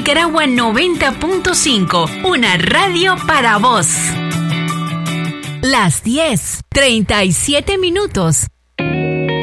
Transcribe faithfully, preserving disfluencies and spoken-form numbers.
Nicaragua noventa punto cinco, una radio para vos. Las diez, treinta y siete minutos.